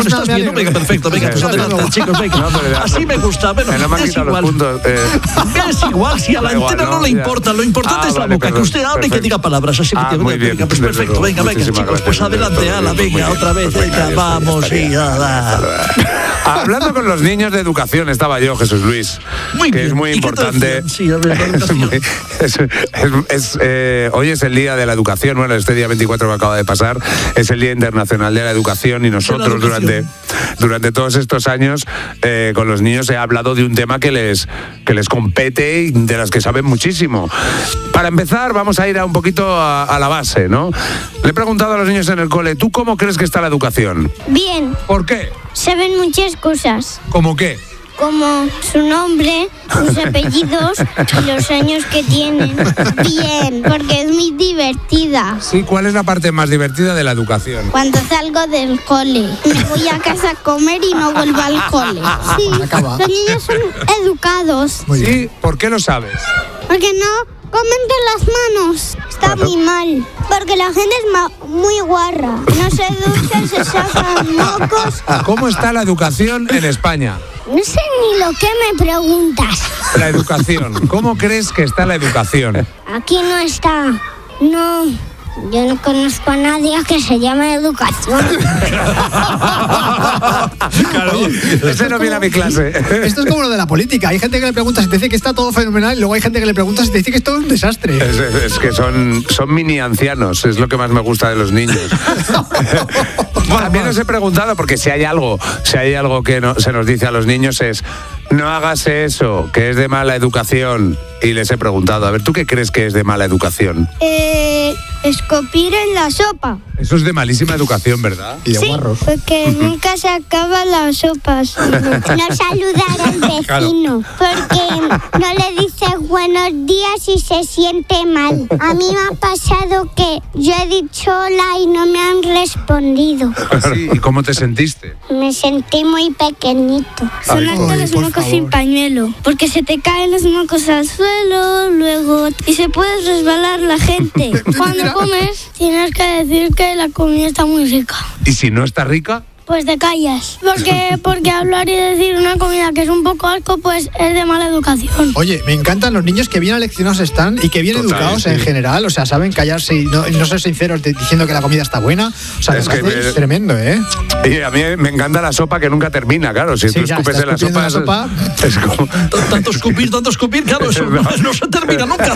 ¿Estás bien? No, venga, perfecto, venga, pues adelante, chicos, venga. Así me gusta, bueno, es igual. Es igual, si a la antena no le importa, lo importante es la boca, que usted hable y que diga palabras, así que muy bien, pues perfecto, venga, chicos, pues adelante, ala, venga, otra vez, venga, vamos, y hablando con los niños de educación estaba yo, Jesús Luis, que es muy importante. Sí, a ver, hoy es el día de la educación, bueno, este día 24 que acaba de pasar, es el Día Internacional de la Educación y nosotros durante todos estos años con los niños he hablado de un tema que les compete y de las que saben muchísimo. Para empezar, vamos a ir un poquito a la base, ¿no? Le he preguntado a los niños en el cole, ¿tú cómo crees que está la educación? Bien. ¿Por qué? Saben muchas cosas. ¿Cómo qué? Como su nombre, sus apellidos y los años que tienen. Bien, porque es muy divertida. Sí, ¿cuál es la parte más divertida de la educación? Cuando salgo del cole, me voy a casa a comer y no vuelvo al cole. Sí, los niños son educados. Sí, ¿por qué lo sabes? Porque no comen con las manos. Está muy mal. Porque la gente es muy guarra. No se duchan, se sacan mocos. ¿Cómo está la educación en España? No sé ni lo que me preguntas. La educación. ¿Cómo crees que está la educación? Aquí no está. No. Yo no conozco a nadie que se llame educación. Claro, ese no viene a mi clase. Esto es como lo de la política. Hay gente que le pregunta si te dice que está todo fenomenal y luego hay gente que le pregunta si te dice que es todo un desastre. Es que son mini ancianos, es lo que más me gusta de los niños. También os he preguntado, porque si hay algo que se nos dice a los niños es: no hagas eso, que es de mala educación. Y les he preguntado, a ver, ¿tú qué crees que es de mala educación? Escupir en la sopa. Eso es de malísima educación, ¿verdad? Y de guarros. Porque nunca se acaban las sopas. No saludar al vecino. Porque no le dices buenos días y se siente mal. A mí me ha pasado que yo he dicho hola y no me han respondido. Sí, ¿y cómo te sentiste? Me sentí muy pequeñito. Sonarte los mocos sin pañuelo. Porque se te caen los mocos al suelo, luego... Y se puede resbalar la gente. Cuando comes, tienes que decir que la comida está muy rica. ¿Y si no está rica? Pues te callas. Porque hablar y decir una comida que es un poco asco, pues es de mala educación. Oye, me encantan los niños que bien aleccionados están y que bien educados en general. O sea, saben callarse y no ser sinceros diciendo que la comida está buena. O sea, es tremendo, ¿eh? Y a mí me encanta la sopa que nunca termina, claro. Si tú escupes en la sopa... Es como... Tanto escupir, claro, eso no se termina nunca.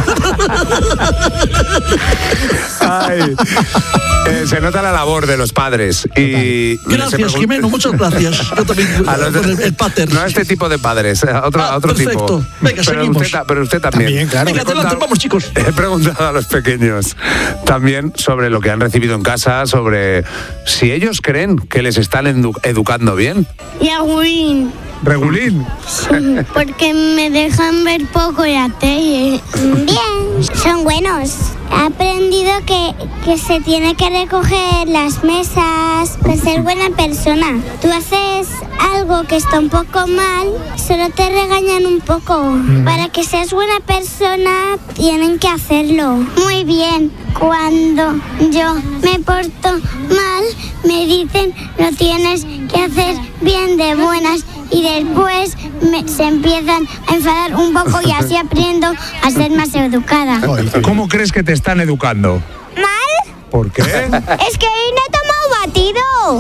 Ay, se nota la labor de los padres. Y gracias, Jimeno, muchas gracias. Yo también, el pater. No a este tipo de padres, a otro perfecto. tipo. Venga, seguimos. Pero usted también. También, claro. Venga, adelante, vamos, chicos. He preguntado a los pequeños también sobre lo que han recibido en casa, sobre si ellos creen que les están educando bien. Y a Win. ¿Regulín? Sí, porque me dejan ver poco la tele. Bien, son buenos. He aprendido que se tiene que recoger las mesas para ser buena persona. Tú haces algo que está un poco mal, solo te regañan un poco. Para que seas buena persona, tienen que hacerlo. Muy bien. Cuando yo me porto mal, me dicen lo tienes que hacer bien de buenas. Y después se empiezan a enfadar un poco y así aprendo a ser más educada. ¿Cómo crees que te están educando? ¿Mal? ¿Por qué? Es que hoy no he tomado batido.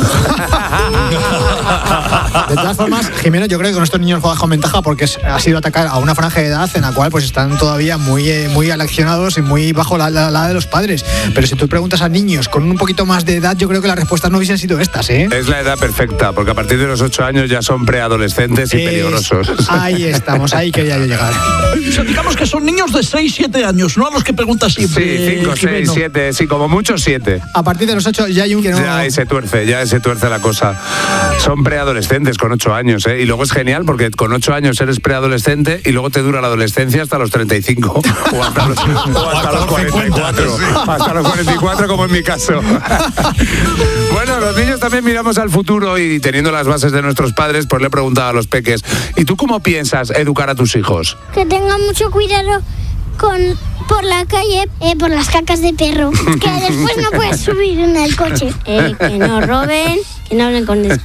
De todas formas, Jimeno, yo creo que con estos niños juegas con ventaja porque ha sido atacar a una franja de edad en la cual pues están todavía muy aleccionados y muy bajo la edad de los padres. Pero si tú preguntas a niños con un poquito más de edad, yo creo que las respuestas no hubiesen sido estas, ¿eh? Es la edad perfecta, porque a partir de los 8 años ya son preadolescentes y peligrosos. Ahí estamos, ahí quería yo llegar. O sea, digamos que son niños de 6-7 años, no a los que preguntas siempre. Sí, 5, 6, 7, sí, como mucho 7. A partir de los 8 ya hay un que no... Ya se tuerce la cosa. Son preadolescentes con 8 años, ¿eh? Y luego es genial porque con 8 años eres preadolescente y luego te dura la adolescencia hasta los 35 o hasta los 44. Hasta los 44, como en mi caso. Bueno, los niños también miramos al futuro y teniendo las bases de nuestros padres, pues le he preguntado a los peques, ¿y tú cómo piensas educar a tus hijos? Que tengan mucho cuidado por la calle, por las cacas de perro, que después no puedes subir en el coche. Que no roben, que no hablen con